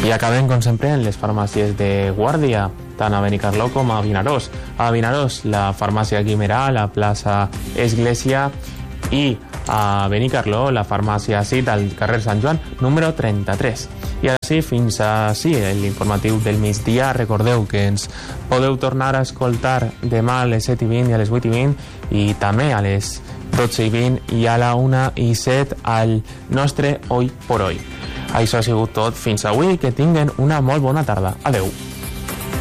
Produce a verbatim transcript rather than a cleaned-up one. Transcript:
I acabem, com sempre, en les farmàcies de Guàrdia, tant a Benicarló com a Vinaròs. A Vinaròs, la farmàcia Guimerà, la plaça Església, i a Benicarló, la farmàcia C I T al carrer Sant Joan, número trenta-tres. I ara sí, fins a sí, l'informatiu del migdia. Recordeu que ens podeu tornar a escoltar demà a les set i vint i a les vuit i vint, i també a les dotze i vint i a la una i set al nostre Hoy por Hoy. Això ha sigut tot fins avui. Que tinguen una molt bona tarda. Adeu.